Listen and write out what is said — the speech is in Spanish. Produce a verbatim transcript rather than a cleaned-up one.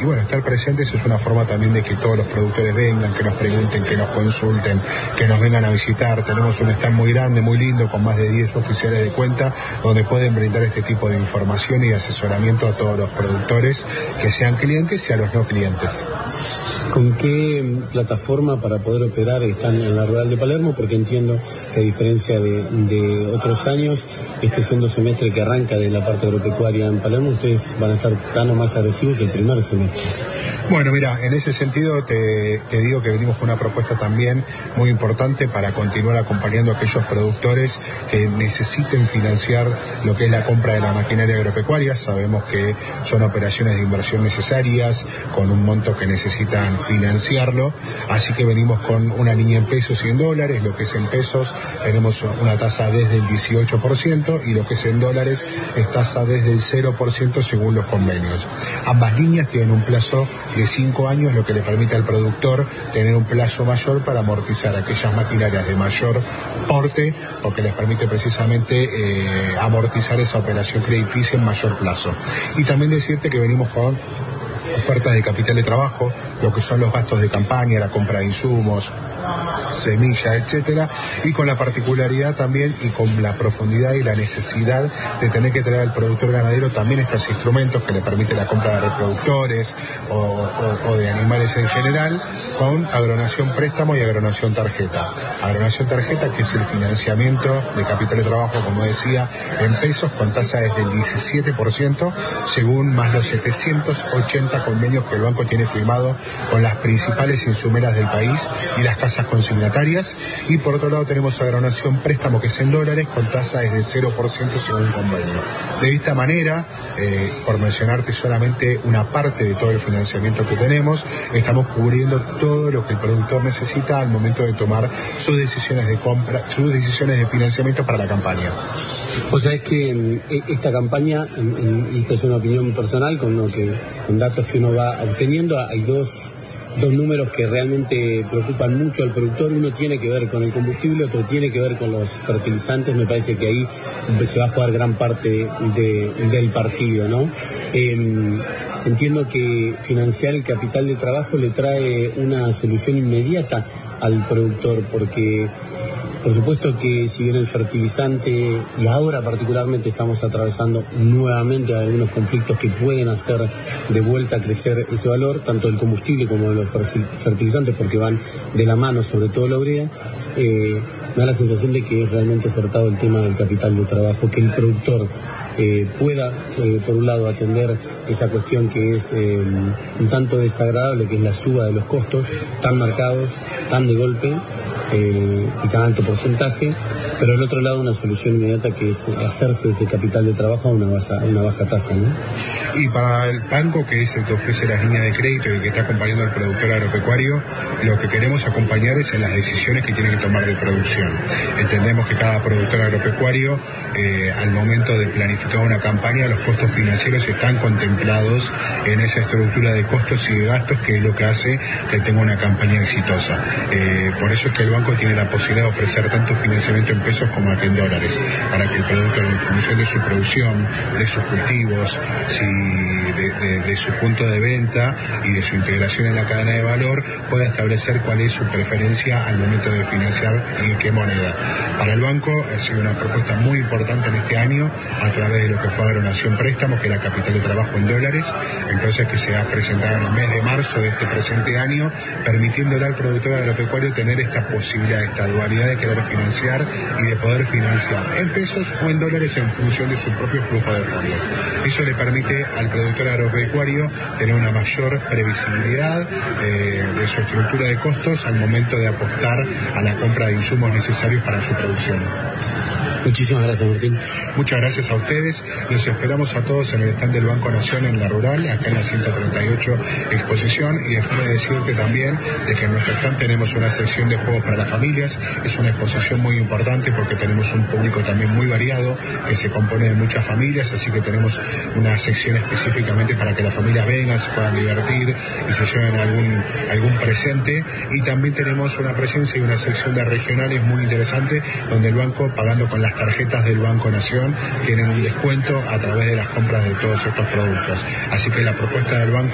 y bueno, estar presentes es una forma también de que todos los productores vengan, que nos pregunten, que nos consulten, que nos vengan a visitar. Tenemos un stand muy grande, muy lindo, con más de diez oficiales de cuenta, donde pueden brindar este tipo de información y de asesoramiento a todos los productores, que sean clientes y a los no clientes. ¿Con qué plataforma para poder operar están en la Rural de Palermo? Porque entiendo que a diferencia de, de otros años, este segundo semestre que arranca de la parte agropecuaria en Palermo, ustedes van a estar tan o más agresivos que el primer semestre. Bueno, mira, en ese sentido te, te digo que venimos con una propuesta también muy importante para continuar acompañando a aquellos productores que necesiten financiar lo que es la compra de la maquinaria agropecuaria. Sabemos que son operaciones de inversión necesarias, con un monto que necesitan financiarlo, así que venimos con una línea en pesos y en dólares. Lo que es en pesos tenemos una tasa desde el dieciocho por ciento y lo que es en dólares es tasa desde el cero por ciento según los convenios. Ambas líneas tienen un plazo de cinco años, lo que le permite al productor tener un plazo mayor para amortizar aquellas maquinarias de mayor porte, porque les permite precisamente eh, amortizar esa operación crediticia en mayor plazo. Y también decirte que venimos con ofertas de capital de trabajo, lo que son los gastos de campaña, la compra de insumos, semillas, etcétera, y con la particularidad también y con la profundidad y la necesidad de tener que traer al productor ganadero también estos instrumentos que le permiten la compra de reproductores o, o, o de animales en general, con agronación préstamo y agronación tarjeta. Agronación tarjeta, que es el financiamiento de capital de trabajo, como decía, en pesos, con tasa desde el diecisiete por ciento, según más los setecientos ochenta convenios que el banco tiene firmado con las principales insumeras del país y las casas consignatarias. Y por otro lado tenemos agronación préstamo, que es en dólares, con tasa desde el cero por ciento según convenio. De esta manera, eh, por mencionarte solamente una parte de todo el financiamiento que tenemos, estamos cubriendo todo lo que el productor necesita al momento de tomar sus decisiones de compra, sus decisiones de financiamiento para la campaña. O sea, es que esta campaña, y esta es una opinión personal, con, lo que, con datos que uno va obteniendo, hay dos... dos números que realmente preocupan mucho al productor. Uno tiene que ver con el combustible, otro tiene que ver con los fertilizantes. Me parece que ahí se va a jugar gran parte de, del partido, ¿no? Eh, entiendo que financiar el capital de trabajo le trae una solución inmediata al productor, porque por supuesto que si bien el fertilizante, y ahora particularmente estamos atravesando nuevamente algunos conflictos que pueden hacer de vuelta a crecer ese valor, tanto del combustible como de los fertilizantes, porque van de la mano, sobre todo la urea, eh, me da la sensación de que es realmente acertado el tema del capital de trabajo, que el productor eh, pueda, eh, por un lado, atender esa cuestión que es eh, un tanto desagradable, que es la suba de los costos, tan marcados, tan de golpe, Eh, y tan alto porcentaje, pero al otro lado una solución inmediata, que es hacerse ese capital de trabajo a una, baja, a una baja tasa, ¿no? Y para el banco, que es el que ofrece las líneas de crédito y que está acompañando al productor agropecuario, lo que queremos acompañar es en las decisiones que tiene que tomar de producción. Entendemos que cada productor agropecuario, eh, al momento de planificar una campaña, los costos financieros están contemplados en esa estructura de costos y de gastos, que es lo que hace que tenga una campaña exitosa. Eh, por eso es que el banco tiene la posibilidad de ofrecer tanto financiamiento en pesos como aquí en dólares, para que el productor, en función de su producción, de sus cultivos, si De, de, de su punto de venta y de su integración en la cadena de valor, pueda establecer cuál es su preferencia al momento de financiar y en qué moneda. Para el banco ha sido una propuesta muy importante en este año, a través de lo que fue agronación préstamo, que era capital de trabajo en dólares, entonces que se ha presentado en el mes de marzo de este presente año, permitiéndole al productor agropecuario tener esta posibilidad, esta dualidad de querer financiar y de poder financiar en pesos o en dólares en función de su propio flujo de fondos. Eso le permite al productor agropecuario tener una mayor previsibilidad eh, de su estructura de costos al momento de apostar a la compra de insumos necesarios para su producción. Muchísimas gracias, Martín. Muchas gracias a ustedes. Los esperamos a todos en el stand del Banco Nación en La Rural, acá en la ciento treinta y ocho exposición. Y déjame decirte también de que en nuestro stand tenemos una sección de juegos para las familias. Es una exposición muy importante porque tenemos un público también muy variado, que se compone de muchas familias, así que tenemos una sección específicamente para que las familias vengan, se puedan divertir y se lleven algún, algún presente. Y también tenemos una presencia y una sección de regionales muy interesante, donde el banco, pagando con las tarjetas del Banco Nación, tienen un descuento a través de las compras de todos estos productos. Así que la propuesta del banco